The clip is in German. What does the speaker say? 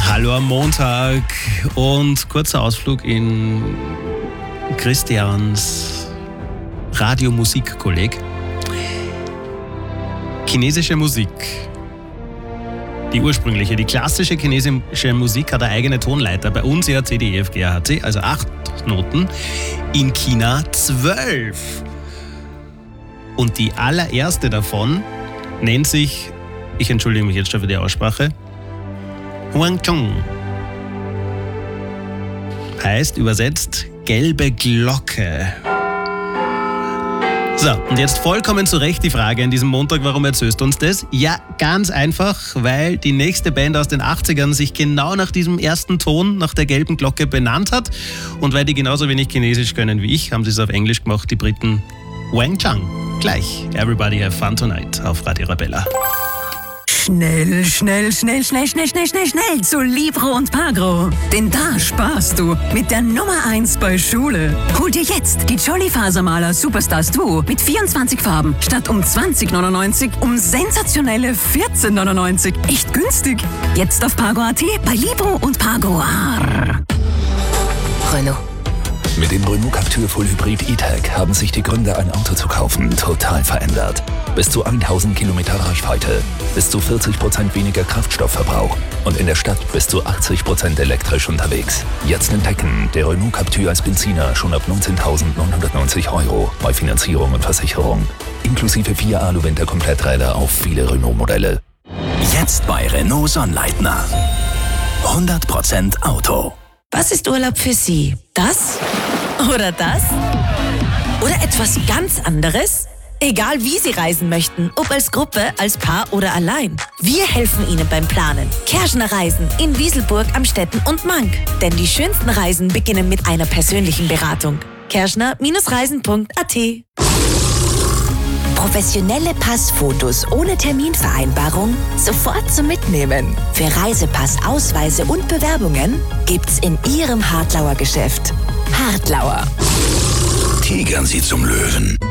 Hallo am Montag und kurzer Ausflug in Christians Radiomusikkolleg. Chinesische Musik. Die ursprüngliche, die klassische chinesische Musik hat eine eigene Tonleiter. Bei uns ja C, D, E, F, G, H, C, also 8 Noten. In China 12. Und die allererste davon nennt sich, ich entschuldige mich jetzt schon für die Aussprache, Huangzhong. Heißt übersetzt gelbe Glocke. So, und jetzt vollkommen zu Recht die Frage an diesem Montag, warum erzählst du uns das? Ja, ganz einfach, weil die nächste Band aus den 80ern sich genau nach diesem ersten Ton, nach der gelben Glocke benannt hat. Und weil die genauso wenig Chinesisch können wie ich, haben sie es auf Englisch gemacht, die Briten. Huangzhong. Gleich. Everybody have fun tonight auf Radio Arabella. Schnell zu Libro und Pagro. Denn da sparst du mit der Nummer 1 bei Schule. Hol dir jetzt die Jolly Fasermaler Superstars Duo mit 24 Farben statt um 20,99 um sensationelle 14,99. Echt günstig. Jetzt auf Pagro.at bei Libro und Pagro. Renault. Mit dem Renault Captur Full Hybrid E-Tech haben sich die Gründe, ein Auto zu kaufen, total verändert. Bis zu 1000 Kilometer Reichweite, bis zu 40% weniger Kraftstoffverbrauch und in der Stadt bis zu 80% elektrisch unterwegs. Jetzt entdecken, der Renault Captur als Benziner schon ab 19.990 € bei Finanzierung und Versicherung. Inklusive 4 Alu-Winter-Kompletträder auf viele Renault-Modelle. Jetzt bei Renault Sonnleitner. 100% Auto. Was ist Urlaub für Sie? Das? Oder das? Oder etwas ganz anderes? Egal wie Sie reisen möchten, ob als Gruppe, als Paar oder allein. Wir helfen Ihnen beim Planen. Kerschner Reisen in Wieselburg, Amstetten und Mank. Denn die schönsten Reisen beginnen mit einer persönlichen Beratung. Kerschner-reisen.at. Professionelle Passfotos ohne Terminvereinbarung sofort zum Mitnehmen. Für Reisepass, Ausweise und Bewerbungen gibt's in Ihrem Hartlauer Geschäft. Hartlauer. Tigern Sie zum Löwen.